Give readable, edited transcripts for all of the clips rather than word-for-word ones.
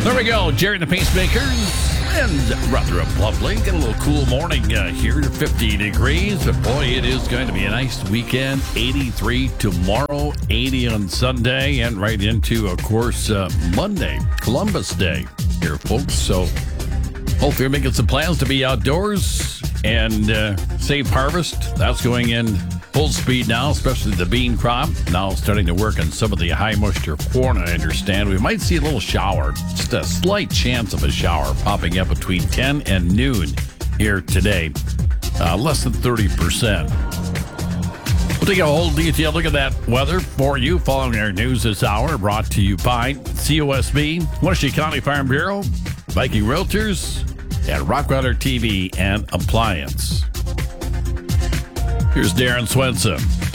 There we go, Jerry and the Pacemakers. And rather lovely. Get a little cool morning here, 50 degrees. But boy, it is going to be a nice weekend. 83 tomorrow, 80 on Sunday, and right into, of course, Monday, Columbus Day here, folks. So hope you're making some plans to be outdoors and safe harvest. That's going in full speed now, especially the bean crop. Now starting to work on some of the high moisture corn, I understand. We might see a little shower, just a slight chance of a shower popping up between 10 and noon here today. Less than 30%. We'll take a whole detailed look at that weather for you following our news this hour, brought to you by COSB, Wasatch County Farm Bureau, Viking Realtors, and Rockwater TV and Appliance. Here's Darren Swenson.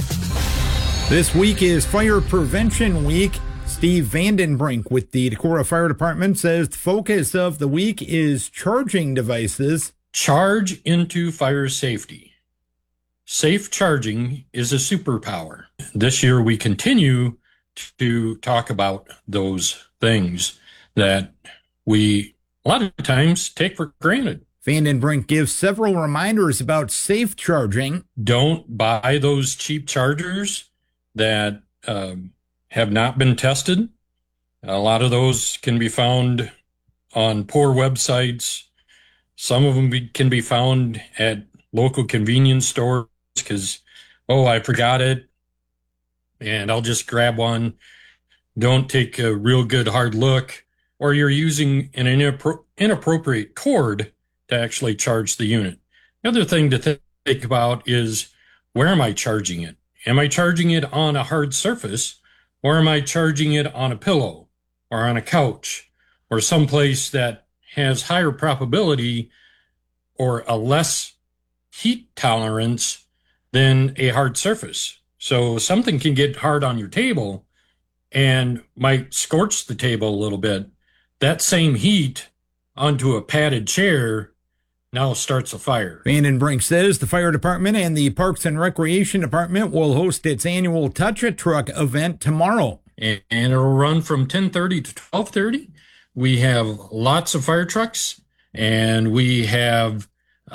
This week is Fire Prevention Week. Steve Vandenbrink with the Decorah Fire Department says the focus of the week is charging devices. Charge into fire safety. Safe charging is a superpower. This year we continue to talk about those things that we a lot of times take for granted. Vandenbrink gives several reminders about safe charging. Don't buy those cheap chargers that have not been tested. A lot of those can be found on poor websites. Some of them can be found at local convenience stores because, I forgot it, and I'll just grab one. Don't take a real good hard look, or you're using an inappropriate cord to actually charge the unit. The other thing to think about is, where am I charging it? Am I charging it on a hard surface, or am I charging it on a pillow or on a couch or someplace that has higher probability or a less heat tolerance than a hard surface? So something can get hard on your table and might scorch the table a little bit. That same heat onto a padded chair now starts a fire. Vandenbrink says the fire department and the Parks and Recreation Department will host its annual Touch a Truck event tomorrow. And it'll run from 10:30 to 12:30. We have lots of fire trucks, and we have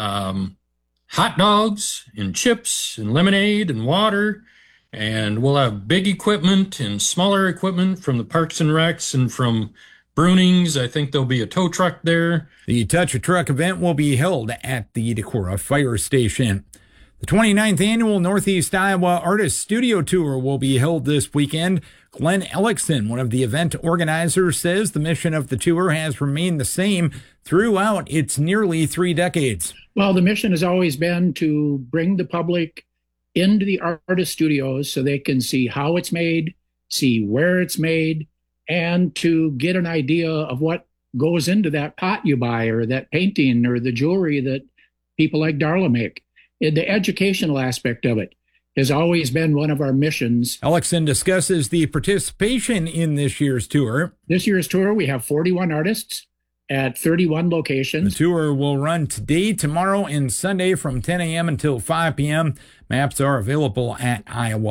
hot dogs and chips and lemonade and water. And we'll have big equipment and smaller equipment from the Parks and Recs and from Brunings. I think there'll be a tow truck there. The Touch a Truck event will be held at the Decorah Fire Station. The 29th annual Northeast Iowa Artist Studio Tour will be held this weekend. Glenn Ellickson, one of the event organizers, says the mission of the tour has remained the same throughout its nearly 3 decades. Well, the mission has always been to bring the public into the artist studios so they can see how it's made, see where it's made, and to get an idea of what goes into that pot you buy or that painting or the jewelry that people like Darla make. The educational aspect of it has always been one of our missions. Ellickson discusses the participation in this year's tour. This year's tour, we have 41 artists at 31 locations. The tour will run today, tomorrow, and Sunday from 10 a.m. until 5 p.m. Maps are available at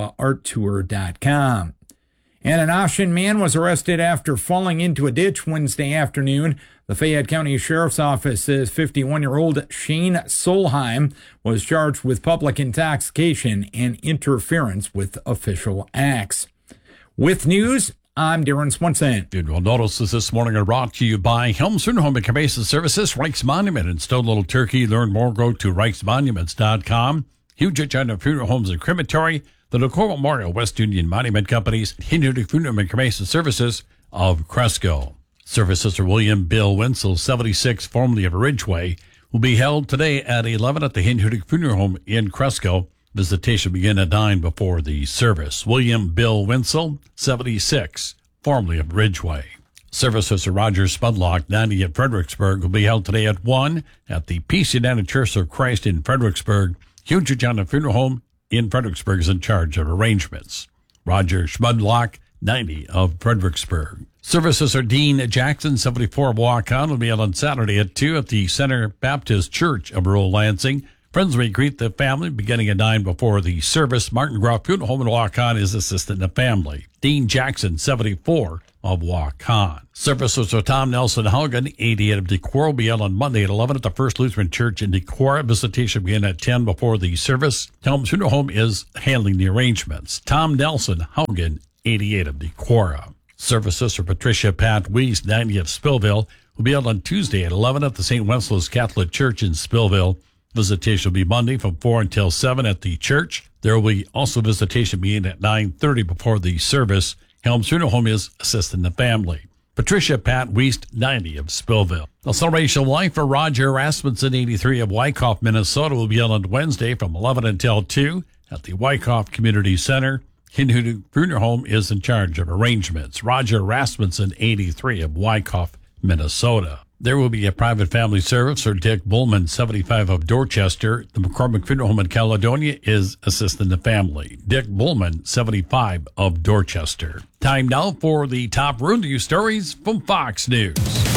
iowaarttour.com. And an Ossian man was arrested after falling into a ditch Wednesday afternoon. The Fayette County Sheriff's Office says 51-year-old Shane Solheim was charged with public intoxication and interference with official acts. With news, I'm Darren Swenson. Well, notices this morning are brought to you by Helms Funeral Home and Cremation Services, Reichs Monument in Stone Little Turkey. Learn more, go to reichsmonuments.com. Huge China Funeral Homes and Crematory, the Decorah Memorial West Union Monument Companies, Hindu Funeral and Cremation Services of Cresco. Services for William Bill Wenzel, 76, formerly of Ridgeway, will be held today at 11 at the Hindu Funeral Home in Cresco. Visitation begin at 9 before the service. William Bill Wenzel, 76, formerly of Ridgeway. Services for Roger Spudlock, 90 at Fredericksburg, will be held today at 1 at the Peace United Church of Christ in Fredericksburg. Hugh John Funeral Home in Fredericksburg is in charge of arrangements. Roger Spudlock, 90 of Fredericksburg. Services are Dean Jackson, 74 of Waukon, will be held on Saturday at 2 at the Center Baptist Church of rural Lansing. Friends will greet the family beginning at 9 before the service. Martin Groff Funeral Home in Waukon is assisting the family. Dean Jackson, 74 of Waukon. Services for Tom Nelson Haugen, 88 of Decorah, will be held on Monday at 11 at the First Lutheran Church in Decorah. Visitation begin at 10 before the service. Helms Funeral Home is handling the arrangements. Tom Nelson Haugen, 88 of Decorah. Services for Patricia Pat Weiss, 90 of Spillville, will be held on Tuesday at 11 at the St. Wenceslaus Catholic Church in Spillville. Visitation will be Monday from 4 until 7 at the church. There will be also visitation beginning at 9:30 before the service. Helms Funeral Home is assisting the family. Patricia Pat Weiss, 90 of Spillville. A celebration of life for Roger Rasmussen, 83 of Wyckoff, Minnesota, will be held on Wednesday from 11 until 2 at the Wyckoff Community Center. Hindu Funeral Home is in charge of arrangements. Roger Rasmussen, 83 of Wyckoff, Minnesota. There will be a private family service for Dick Bullman, 75 of Dorchester. The McCormick Funeral Home in Caledonia is assisting the family. Dick Bullman, 75 of Dorchester. Time now for the top road news stories from Fox News.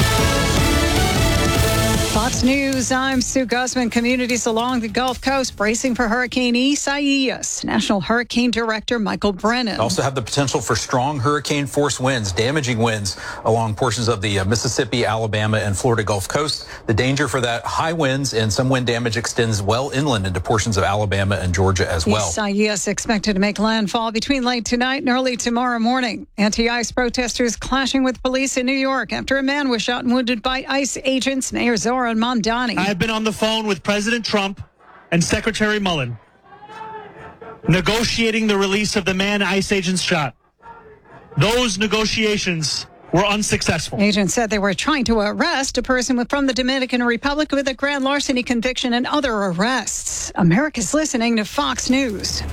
Fox News, I'm Sue Guzman. Communities along the Gulf Coast bracing for Hurricane Isaias. National Hurricane Director Michael Brennan. Also have the potential for strong hurricane force winds, damaging winds along portions of the Mississippi, Alabama, and Florida Gulf Coast. The danger for that high winds and some wind damage extends well inland into portions of Alabama and Georgia as well. Isaias expected to make landfall between late tonight and early tomorrow morning. Anti-ICE protesters clashing with police in New York after a man was shot and wounded by ICE agents. Mayor Zoran Mamdani. I've been on the phone with President Trump and Secretary Mullen, negotiating the release of the man ICE agents shot. Those negotiations were unsuccessful. Agents said they were trying to arrest a person from the Dominican Republic with a grand larceny conviction and other arrests. America's listening to Fox News.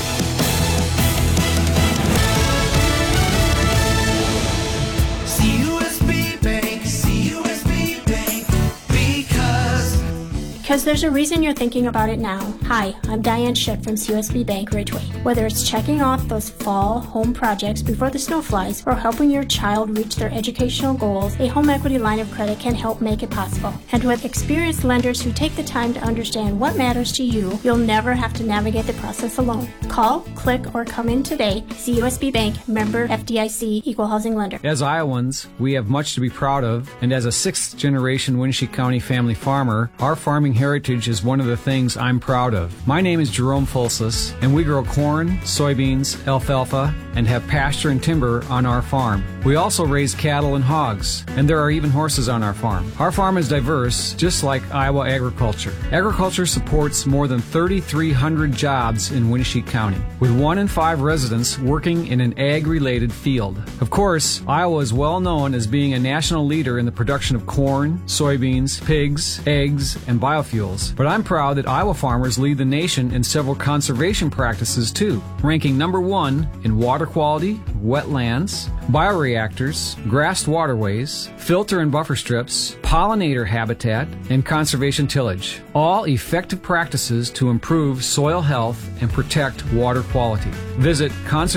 Because there's a reason you're thinking about it now. Hi, I'm Diane Schiff from CUSB Bank Ridgeway. Whether it's checking off those fall home projects before the snow flies or helping your child reach their educational goals, a home equity line of credit can help make it possible. And with experienced lenders who take the time to understand what matters to you, you'll never have to navigate the process alone. Call, click, or come in today. CUSB Bank, member FDIC, equal housing lender. As Iowans, we have much to be proud of, and as a sixth-generation Winnebago County family farmer, our farming heritage is one of the things I'm proud of. My name is Jerome Fulsus, and we grow corn, soybeans, alfalfa, and have pasture and timber on our farm. We also raise cattle and hogs, and there are even horses on our farm. Our farm is diverse, just like Iowa agriculture. Agriculture supports more than 3,300 jobs in Winnebago County, with 1 in 5 residents working in an ag-related field. Of course, Iowa is well known as being a national leader in the production of corn, soybeans, pigs, eggs, and biofuels. But I'm proud that Iowa farmers lead the nation in several conservation practices too, ranking number 1 in water quality, wetlands, bioreactors, grassed waterways, filter and buffer strips, pollinator habitat, and conservation tillage. All effective practices to improve soil health and protect water quality. Visit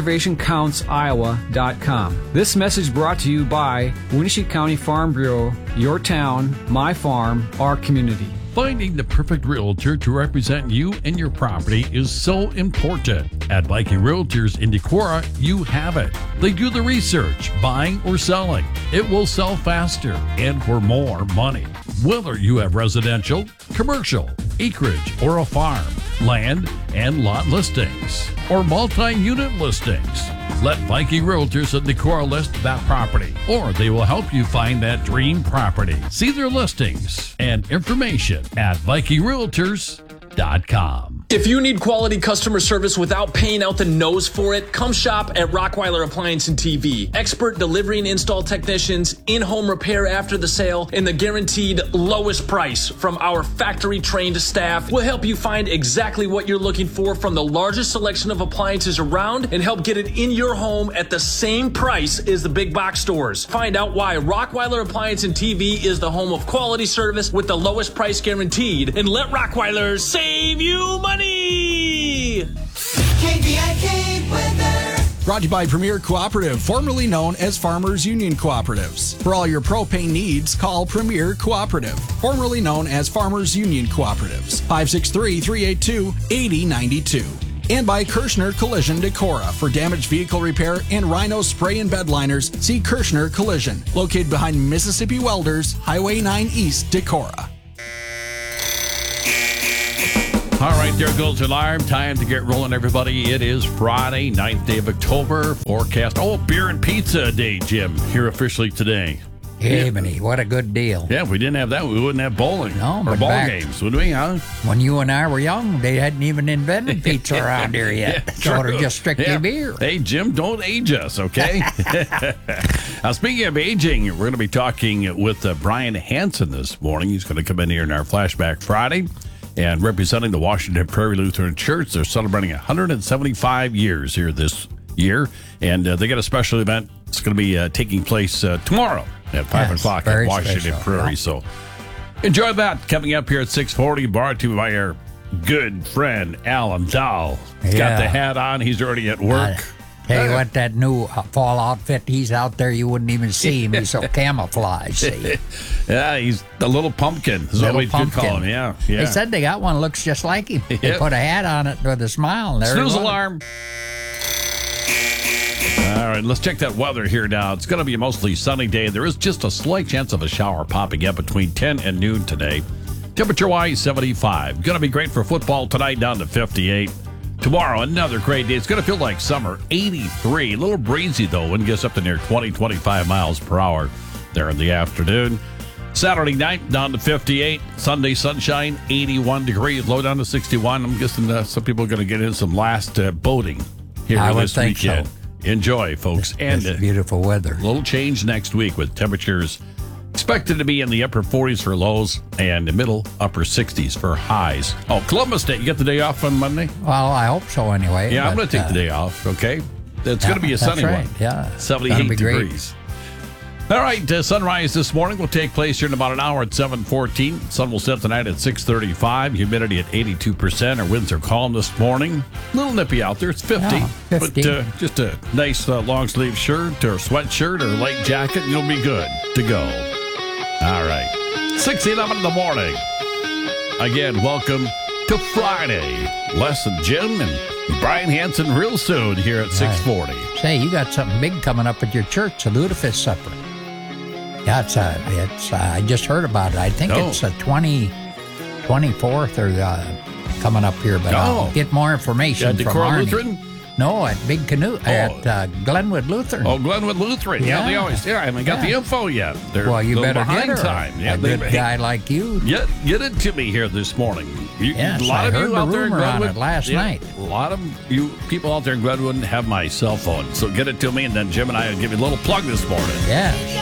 conservationcountsiowa.com. This message brought to you by Winnebago County Farm Bureau, your town, my farm, our community. Finding the perfect realtor to represent you and your property is so important. At Viking Realtors in Decorah, you have it. They do the research, buying or selling. It will sell faster and for more money. Whether you have residential, commercial, acreage, or a farm, land and lot listings, or multi-unit listings, let Viking Realtors in Decorah list that property, or they will help you find that dream property. See their listings and information at VikingRealtors.com. If you need quality customer service without paying out the nose for it, come shop at Rockweiler Appliance and TV. Expert delivery and install technicians, in-home repair after the sale, and the guaranteed lowest price from our factory-trained staff will help you find exactly what you're looking for from the largest selection of appliances around and help get it in your home at the same price as the big box stores. Find out why Rockweiler Appliance and TV is the home of quality service with the lowest price guaranteed, and let Rockweiler save you money. KVIK weather. Brought to you by Premier Cooperative, formerly known as Farmers Union Cooperatives. For all your propane needs, call Premier Cooperative, formerly known as Farmers Union Cooperatives. 563-382-8092. And by Kirschner Collision Decorah. For damaged vehicle repair and Rhino spray and bed liners, see Kirschner Collision, located behind Mississippi Welders, Highway 9 East, Decorah. All right, there goes the alarm. Time to get rolling, everybody. It is Friday, 9th day of October. Forecast. Oh, beer and pizza day, Jim, here officially today. Jiminy, what a good deal. Yeah, if we didn't have that, we wouldn't have bowling No, or but ball back- games, would we, huh? When you and I were young, they hadn't even invented pizza around here yet. Yeah, So true. they're just strictly Yeah. beer. Hey, Jim, don't age us, okay? Now, speaking of aging, we're going to be talking with Brian Hansen this morning. He's going to come in here in our Flashback Friday. And representing the Washington Prairie Lutheran Church, they're celebrating 175 years here this year. And they got a special event. It's going to be taking place tomorrow at 5 o'clock at very Washington special, Prairie. yeah. So enjoy that. Coming up here at 6:40, brought to you by our good friend, Alan Dahl. He's got Yeah. the hat on. He's already at work. Tell you what, that new fall outfit, he's out there, you wouldn't even see him. He's so camouflaged, see. Yeah, he's the little pumpkin. Is what Little we could call him. pumpkin. Yeah. They said they got one that looks just like him. They Yep. put a hat on it with a smile. And there he Snooze was. alarm. All right, let's check that weather here now. It's going to be a mostly sunny day. There is just a slight chance of a shower popping up between 10 and noon today. Temperature-wise, 75. Going to be great for football tonight, down to 58. Tomorrow, another great day. It's going to feel like summer, 83. A little breezy, though. Wind gets up to near 20, 25 miles per hour there in the afternoon. Saturday night, down to 58. Sunday, sunshine, 81 degrees. Low down to 61. I'm guessing some people are going to get in some last boating here I would this think weekend. so. Enjoy, folks. And It's beautiful weather. a little change next week with temperatures expected to be in the upper 40s for lows and the middle upper 60s for highs. Oh, Columbus Day. You get the day off on Monday? Well, I hope so anyway. Yeah, I'm but, going to take the day off, okay? It's going to be a that's sunny right, one. yeah. That'll 78 be great. degrees. All right, sunrise this morning will take place here in about an hour at 7:14. Sun will set tonight at 6:35. Humidity at 82%. Our winds are calm this morning. A little nippy out there. It's 50. Yeah, 50. But just a nice long sleeve shirt or sweatshirt or light jacket, and you'll be good to go. All right. 6:11 in the morning. Again, welcome to Friday. Les and Jim and Brian Hansen real soon here at 6:40. Say, you got something big coming up at your church, a lutefisk supper. Yeah, it's I just heard about it. I think it's the 24th or coming up here, but I'll get more information from Decorah Arnie. Lutheran? No, at Big Canoe, at Glenwood Lutheran. Oh, Glenwood Lutheran. Yeah, they always. Yeah, I haven't got the info yet. They're Well, you a little better behind get her. time. Yeah, a good guy like you. Get it to me here this morning. Yes, a lot I of heard you the out there in rumor on Glenwood it last night. A lot of you people out there in Glenwood have my cell phone, so get it to me, and then Jim and I will give you a little plug this morning. Yeah.